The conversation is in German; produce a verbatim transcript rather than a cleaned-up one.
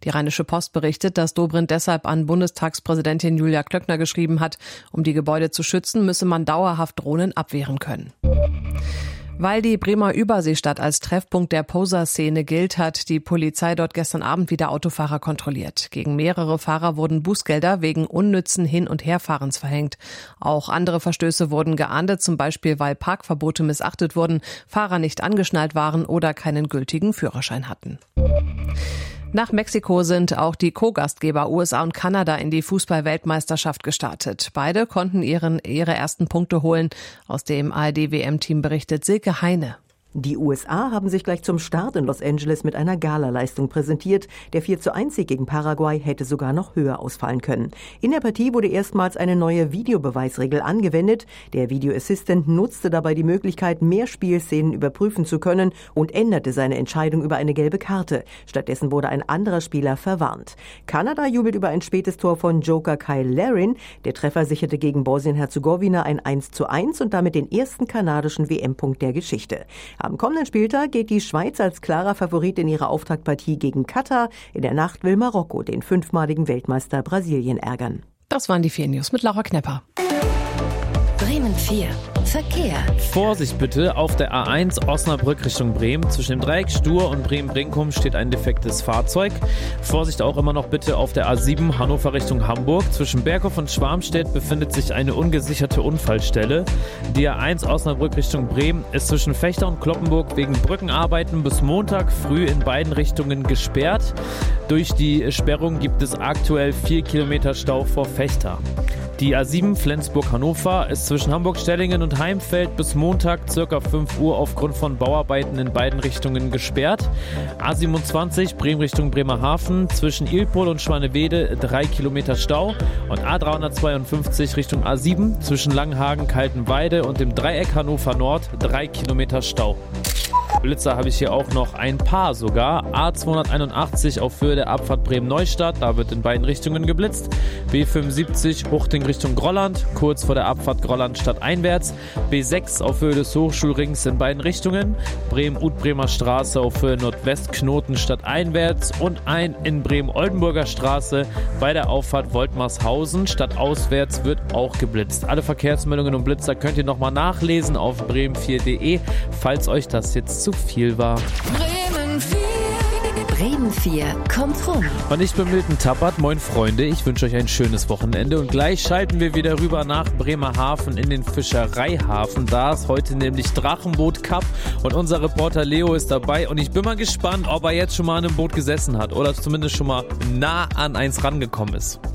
Die Rheinische Post berichtet, dass Dobrindt deshalb an Bundestagspräsidentin Julia Klöckner geschrieben hat, um die Gebäude zu schützen, müsse man dauerhaft Drohnen abwehren können. Weil die Bremer Überseestadt als Treffpunkt der Poser-Szene gilt, hat die Polizei dort gestern Abend wieder Autofahrer kontrolliert. Gegen mehrere Fahrer wurden Bußgelder wegen unnützen Hin- und Herfahrens verhängt. Auch andere Verstöße wurden geahndet, zum Beispiel weil Parkverbote missachtet wurden, Fahrer nicht angeschnallt waren oder keinen gültigen Führerschein hatten. Nach Mexiko sind auch die Co-Gastgeber U S A und Kanada in die Fußball-Weltmeisterschaft gestartet. Beide konnten ihren, ihre ersten Punkte holen. Aus dem A R D-W M-Team berichtet Silke Heine. Die U S A haben sich gleich zum Start in Los Angeles mit einer Galaleistung präsentiert. Der vier zu eins Sieg gegen Paraguay hätte sogar noch höher ausfallen können. In der Partie wurde erstmals eine neue Videobeweisregel angewendet. Der Video Assistant nutzte dabei die Möglichkeit, mehr Spielszenen überprüfen zu können und änderte seine Entscheidung über eine gelbe Karte. Stattdessen wurde ein anderer Spieler verwarnt. Kanada jubelt über ein spätes Tor von Joker Kyle Larin. Der Treffer sicherte gegen Bosnien-Herzegowina ein eins zu eins und damit den ersten kanadischen W M-Punkt der Geschichte. Am kommenden Spieltag geht die Schweiz als klarer Favorit in ihre Auftaktpartie gegen Katar. In der Nacht will Marokko den fünfmaligen Weltmeister Brasilien ärgern. Das waren die vier News mit Laura Knepper. Bremen vier. Verkehr. Vorsicht bitte, auf der A eins Osnabrück Richtung Bremen. Zwischen dem Dreieck Stur und Bremen-Brinkum steht ein defektes Fahrzeug. Vorsicht auch immer noch bitte auf der A sieben Hannover Richtung Hamburg. Zwischen Berghof und Schwarmstedt befindet sich eine ungesicherte Unfallstelle. Die A eins Osnabrück Richtung Bremen ist zwischen Fechter und Kloppenburg wegen Brückenarbeiten bis Montag früh in beiden Richtungen gesperrt. Durch die Sperrung gibt es aktuell vier Kilometer Stau vor Fechter. Die A sieben Flensburg-Hannover ist zwischen Hamburg-Stellingen und Heimfeld bis Montag ca. fünf Uhr aufgrund von Bauarbeiten in beiden Richtungen gesperrt. A siebenundzwanzig Bremen Richtung Bremerhaven zwischen Ilpol und Schwanewede drei Kilometer Stau und A dreihundertzweiundfünfzig Richtung A sieben zwischen Langenhagen, Kaltenweide und dem Dreieck Hannover Nord drei Kilometer Stau. Blitzer habe ich hier auch noch ein paar sogar. A zweihunderteinundachtzig auf Höhe der Abfahrt Bremen-Neustadt, da wird in beiden Richtungen geblitzt. B fünfundsiebzig Huchting Richtung Grolland, kurz vor der Abfahrt Grolland stadteinwärts. B sechs auf Höhe des Hochschulrings in beiden Richtungen. Bremen-Utbremer Straße auf Höhe Nordwest Knoten stadteinwärts und ein in Bremen-Oldenburger Straße bei der Auffahrt Woltmarshausen stadtauswärts wird auch geblitzt. Alle Verkehrsmeldungen und Blitzer könnt ihr nochmal nachlesen auf bremen vier punkt de, falls euch das jetzt zu viel war. Bremen vier. Bremen vier kommt rum. Und ich bin Milton Tappert. Moin Freunde, ich wünsche euch ein schönes Wochenende und gleich schalten wir wieder rüber nach Bremerhaven in den Fischereihafen. Da ist heute nämlich Drachenboot Cup und unser Reporter Leo ist dabei und ich bin mal gespannt, ob er jetzt schon mal an einem Boot gesessen hat oder zumindest schon mal nah an eins rangekommen ist.